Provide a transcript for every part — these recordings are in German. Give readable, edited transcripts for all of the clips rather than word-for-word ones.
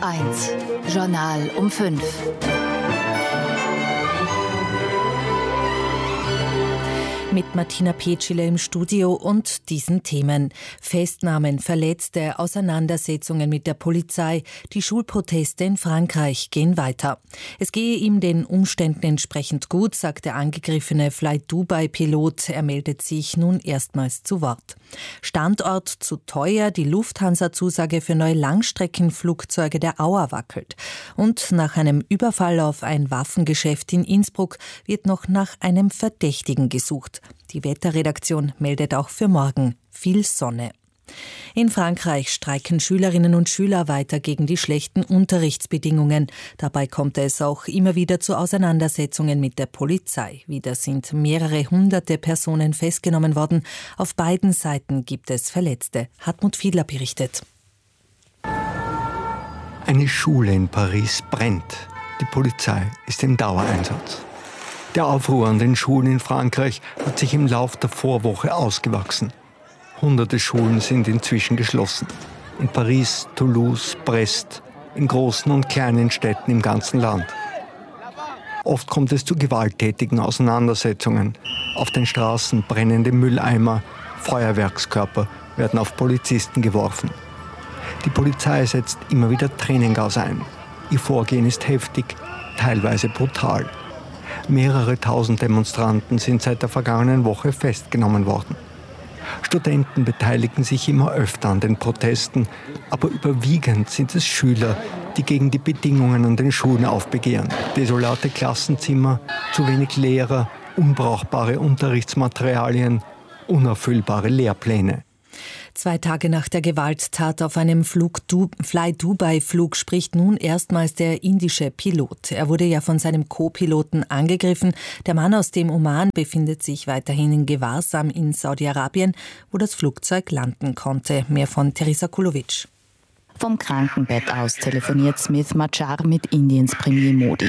SWR1 Journal um 5. Mit Martina Petschile im Studio und diesen Themen. Festnahmen, Verletzte, Auseinandersetzungen mit der Polizei. Die Schulproteste in Frankreich gehen weiter. Es gehe ihm den Umständen entsprechend gut, sagt der angegriffene Fly Dubai-Pilot. Er meldet sich nun erstmals zu Wort. Standort zu teuer, die Lufthansa-Zusage für neue Langstreckenflugzeuge der Auer wackelt. Und nach einem Überfall auf ein Waffengeschäft in Innsbruck wird noch nach einem Verdächtigen gesucht. Die Wetterredaktion meldet auch für morgen viel Sonne. In Frankreich streiken Schülerinnen und Schüler weiter gegen die schlechten Unterrichtsbedingungen. Dabei kommt es auch immer wieder zu Auseinandersetzungen mit der Polizei. Wieder sind mehrere hunderte Personen festgenommen worden. Auf beiden Seiten gibt es Verletzte. Hartmut Fiedler berichtet. Eine Schule in Paris brennt. Die Polizei ist im Dauereinsatz. Der Aufruhr an den Schulen in Frankreich hat sich im Lauf der Vorwoche ausgewachsen. Hunderte Schulen sind inzwischen geschlossen. In Paris, Toulouse, Brest, in großen und kleinen Städten im ganzen Land. Oft kommt es zu gewalttätigen Auseinandersetzungen. Auf den Straßen brennende Mülleimer, Feuerwerkskörper werden auf Polizisten geworfen. Die Polizei setzt immer wieder Tränengas ein. Ihr Vorgehen ist heftig, teilweise brutal. Mehrere tausend Demonstranten sind seit der vergangenen Woche festgenommen worden. Studenten beteiligen sich immer öfter an den Protesten, aber überwiegend sind es Schüler, die gegen die Bedingungen an den Schulen aufbegehren. Desolate Klassenzimmer, zu wenig Lehrer, unbrauchbare Unterrichtsmaterialien, unerfüllbare Lehrpläne. 2 Tage nach der Gewalttat auf einem Fly-Dubai-Flug spricht nun erstmals der indische Pilot. Er wurde ja von seinem Co-Piloten angegriffen. Der Mann aus dem Oman befindet sich weiterhin in Gewahrsam in Saudi-Arabien, wo das Flugzeug landen konnte. Mehr von Teresa Kulovic. Vom Krankenbett aus telefoniert Smith Machar mit Indiens Premier Modi.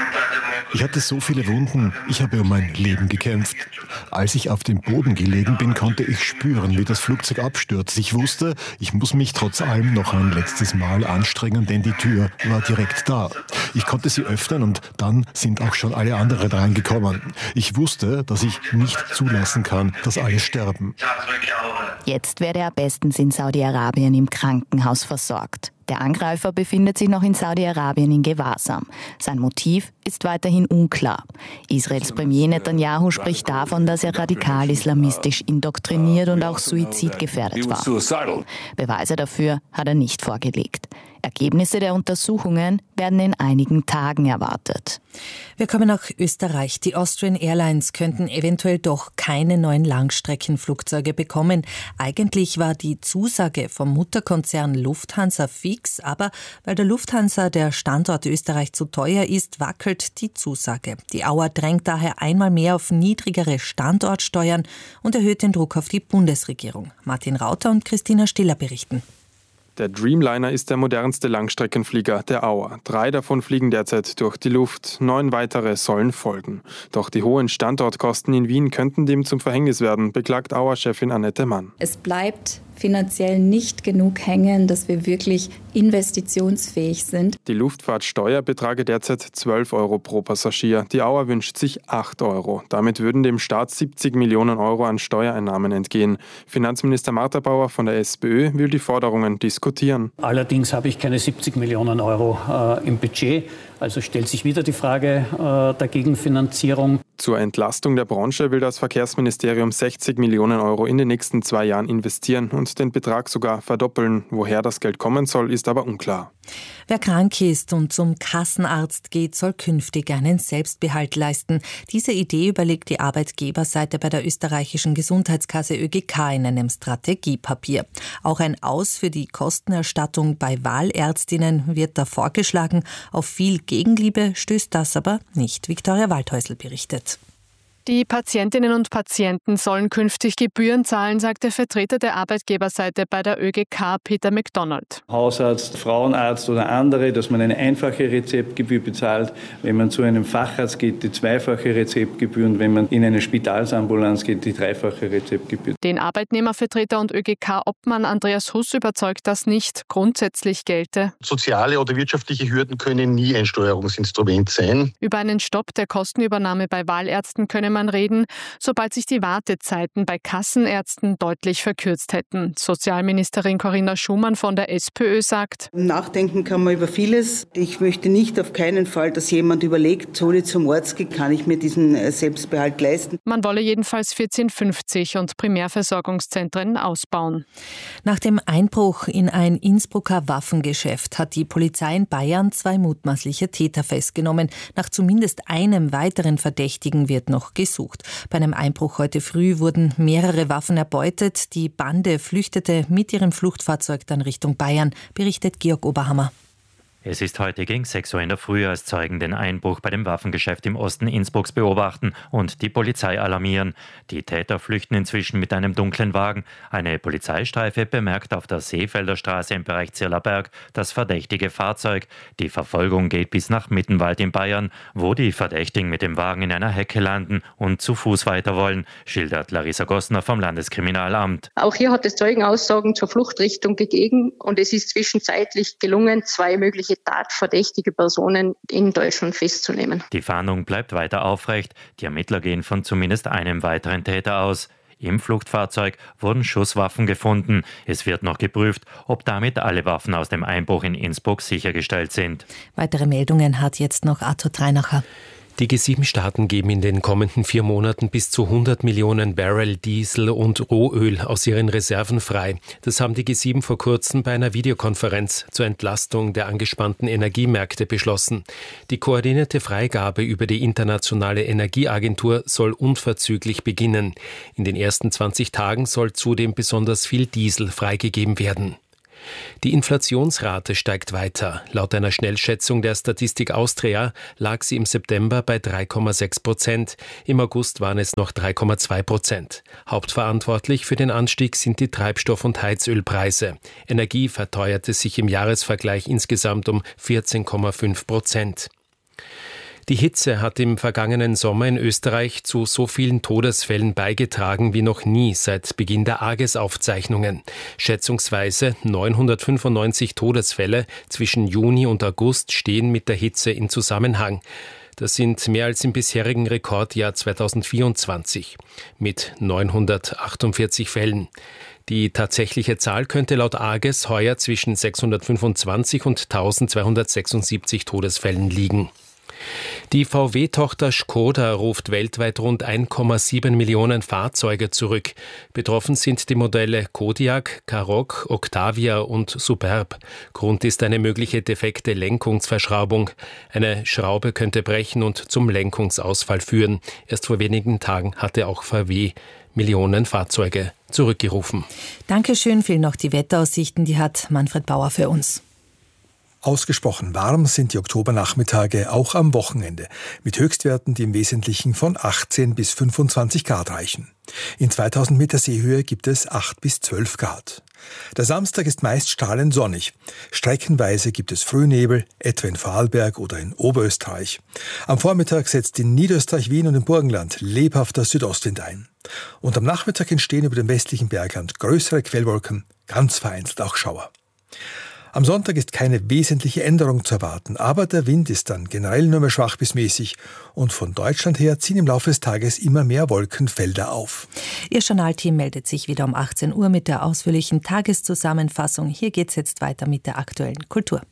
Ich hatte so viele Wunden, ich habe um mein Leben gekämpft. Als ich auf dem Boden gelegen bin, konnte ich spüren, wie das Flugzeug abstürzt. Ich wusste, ich muss mich trotz allem noch ein letztes Mal anstrengen, denn die Tür war direkt da. Ich konnte sie öffnen und dann sind auch schon alle anderen reingekommen. Ich wusste, dass ich nicht zulassen kann, dass alle sterben. Jetzt werde er bestens in Saudi-Arabien im Krankenhaus versorgt. Der Angreifer befindet sich noch in Saudi-Arabien in Gewahrsam. Sein Motiv ist weiterhin unklar. Israels Premier Netanyahu spricht davon, dass er radikal-islamistisch indoktriniert und auch suizidgefährdet war. Beweise dafür hat er nicht vorgelegt. Ergebnisse der Untersuchungen werden in einigen Tagen erwartet. Wir kommen nach Österreich. Die Austrian Airlines könnten eventuell doch keine neuen Langstreckenflugzeuge bekommen. Eigentlich war die Zusage vom Mutterkonzern Lufthansa fix, aber weil der Lufthansa der Standort Österreich zu teuer ist, wackelt die Zusage. Die Auer drängt daher einmal mehr auf niedrigere Standortsteuern und erhöht den Druck auf die Bundesregierung. Martin Rauter und Christina Stiller berichten. Der Dreamliner ist der modernste Langstreckenflieger der Auer. 3 davon fliegen derzeit durch die Luft, 9 weitere sollen folgen. Doch die hohen Standortkosten in Wien könnten dem zum Verhängnis werden, beklagt Auer-Chefin Annette Mann. Es bleibt finanziell nicht genug hängen, dass wir wirklich investitionsfähig sind. Die Luftfahrtsteuer betrage derzeit 12 Euro pro Passagier. Die Auer wünscht sich 8 Euro. Damit würden dem Staat 70 Millionen Euro an Steuereinnahmen entgehen. Finanzminister Martha Bauer von der SPÖ will die Forderungen diskutieren. Allerdings habe ich keine 70 Millionen Euro im Budget. Also stellt sich wieder die Frage der Gegenfinanzierung. Zur Entlastung der Branche will das Verkehrsministerium 60 Millionen Euro in den nächsten 2 Jahren investieren und den Betrag sogar verdoppeln. Woher das Geld kommen soll, ist aber unklar. Wer krank ist und zum Kassenarzt geht, soll künftig einen Selbstbehalt leisten. Diese Idee überlegt die Arbeitgeberseite bei der österreichischen Gesundheitskasse ÖGK in einem Strategiepapier. Auch ein Aus für die Kostenerstattung bei Wahlärztinnen wird da vorgeschlagen. Auf viel Gegenliebe stößt das aber nicht. Viktoria Waldhäusl berichtet. Die Patientinnen und Patienten sollen künftig Gebühren zahlen, sagt der Vertreter der Arbeitgeberseite bei der ÖGK, Peter McDonald. Hausarzt, Frauenarzt oder andere, dass man eine einfache Rezeptgebühr bezahlt. Wenn man zu einem Facharzt geht, die zweifache Rezeptgebühr und wenn man in eine Spitalsambulanz geht, die dreifache Rezeptgebühr. Den Arbeitnehmervertreter und ÖGK-Obmann Andreas Huss überzeugt, dass nicht grundsätzlich gelte. Soziale oder wirtschaftliche Hürden können nie ein Steuerungsinstrument sein. Über einen Stopp der Kostenübernahme bei Wahlärzten könne man reden, sobald sich die Wartezeiten bei Kassenärzten deutlich verkürzt hätten. Sozialministerin Corinna Schumann von der SPÖ sagt: Nachdenken kann man über vieles. Ich möchte nicht auf keinen Fall, dass jemand überlegt, so ich zum Arzt gehe, kann ich mir diesen Selbstbehalt leisten. Man wolle jedenfalls 1450 und Primärversorgungszentren ausbauen. Nach dem Einbruch in ein Innsbrucker Waffengeschäft hat die Polizei in Bayern 2 mutmaßliche Täter festgenommen. Nach zumindest einem weiteren Verdächtigen wird noch gesucht. Bei einem Einbruch heute früh wurden mehrere Waffen erbeutet. Die Bande flüchtete mit ihrem Fluchtfahrzeug dann Richtung Bayern, berichtet Georg Oberhammer. Es ist heute gegen 6 Uhr in der Früh, als Zeugen den Einbruch bei dem Waffengeschäft im Osten Innsbrucks beobachten und die Polizei alarmieren. Die Täter flüchten inzwischen mit einem dunklen Wagen. Eine Polizeistreife bemerkt auf der Seefelder Straße im Bereich Zirlerberg das verdächtige Fahrzeug. Die Verfolgung geht bis nach Mittenwald in Bayern, wo die Verdächtigen mit dem Wagen in einer Hecke landen und zu Fuß weiter wollen, schildert Larissa Gossner vom Landeskriminalamt. Auch hier hat es Zeugenaussagen zur Fluchtrichtung gegeben und es ist zwischenzeitlich gelungen, 2 mögliche tatverdächtige Personen in Deutschland festzunehmen. Die Fahndung bleibt weiter aufrecht. Die Ermittler gehen von zumindest einem weiteren Täter aus. Im Fluchtfahrzeug wurden Schusswaffen gefunden. Es wird noch geprüft, ob damit alle Waffen aus dem Einbruch in Innsbruck sichergestellt sind. Weitere Meldungen hat jetzt noch Arthur Treinacher. Die G7-Staaten geben in den kommenden 4 Monaten bis zu 100 Millionen Barrel Diesel und Rohöl aus ihren Reserven frei. Das haben die G7 vor kurzem bei einer Videokonferenz zur Entlastung der angespannten Energiemärkte beschlossen. Die koordinierte Freigabe über die Internationale Energieagentur soll unverzüglich beginnen. In den ersten 20 Tagen soll zudem besonders viel Diesel freigegeben werden. Die Inflationsrate steigt weiter. Laut einer Schnellschätzung der Statistik Austria lag sie im September bei 3,6%. Im August waren es noch 3,2%. Hauptverantwortlich für den Anstieg sind die Treibstoff- und Heizölpreise. Energie verteuerte sich im Jahresvergleich insgesamt um 14,5%. Die Hitze hat im vergangenen Sommer in Österreich zu so vielen Todesfällen beigetragen wie noch nie seit Beginn der AGES-Aufzeichnungen. Schätzungsweise 995 Todesfälle zwischen Juni und August stehen mit der Hitze in Zusammenhang. Das sind mehr als im bisherigen Rekordjahr 2024 mit 948 Fällen. Die tatsächliche Zahl könnte laut AGES heuer zwischen 625 und 1276 Todesfällen liegen. Die VW-Tochter Škoda ruft weltweit rund 1,7 Millionen Fahrzeuge zurück. Betroffen sind die Modelle Kodiaq, Karoq, Octavia und Superb. Grund ist eine mögliche defekte Lenkungsverschraubung. Eine Schraube könnte brechen und zum Lenkungsausfall führen. Erst vor wenigen Tagen hatte auch VW Millionen Fahrzeuge zurückgerufen. Dankeschön, fehlen noch die Wetteraussichten, die hat Manfred Bauer für uns. Ausgesprochen warm sind die Oktobernachmittage auch am Wochenende, mit Höchstwerten, die im Wesentlichen von 18 bis 25 Grad reichen. In 2000 Meter Seehöhe gibt es 8 bis 12 Grad. Der Samstag ist meist strahlend sonnig. Streckenweise gibt es Frühnebel, etwa in Vorarlberg oder in Oberösterreich. Am Vormittag setzt in Niederösterreich, Wien und im Burgenland lebhafter Südostwind ein. Und am Nachmittag entstehen über dem westlichen Bergland größere Quellwolken, ganz vereinzelt auch Schauer. Am Sonntag ist keine wesentliche Änderung zu erwarten, aber der Wind ist dann generell nur mehr schwach bis mäßig und von Deutschland her ziehen im Laufe des Tages immer mehr Wolkenfelder auf. Ihr Journalteam meldet sich wieder um 18 Uhr mit der ausführlichen Tageszusammenfassung. Hier geht's jetzt weiter mit der aktuellen Kultur.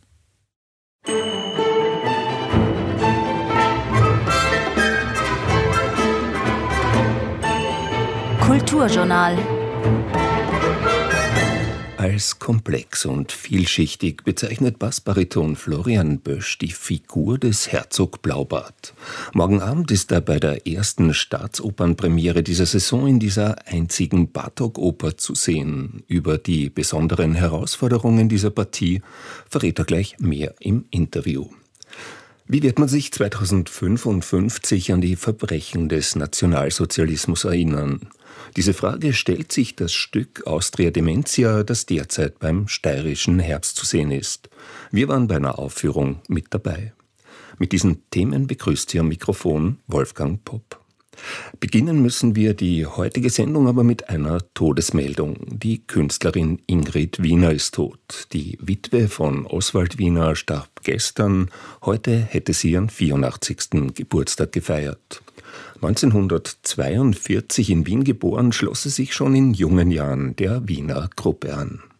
Kulturjournal. Als komplex und vielschichtig bezeichnet Bassbariton Florian Bösch die Figur des Herzog Blaubart. Morgen Abend ist er bei der ersten Staatsopernpremiere dieser Saison in dieser einzigen Bartók-Oper zu sehen. Über die besonderen Herausforderungen dieser Partie verrät er gleich mehr im Interview. Wie wird man sich 2055 an die Verbrechen des Nationalsozialismus erinnern? Diese Frage stellt sich das Stück Austria Dementia, das derzeit beim Steirischen Herbst zu sehen ist. Wir waren bei einer Aufführung mit dabei. Mit diesen Themen begrüßt Sie am Mikrofon Wolfgang Popp. Beginnen müssen wir die heutige Sendung aber mit einer Todesmeldung. Die Künstlerin Ingrid Wiener ist tot. Die Witwe von Oswald Wiener starb gestern. Heute hätte sie ihren 84. Geburtstag gefeiert. 1942 in Wien geboren, schloss sie sich schon in jungen Jahren der Wiener Gruppe an.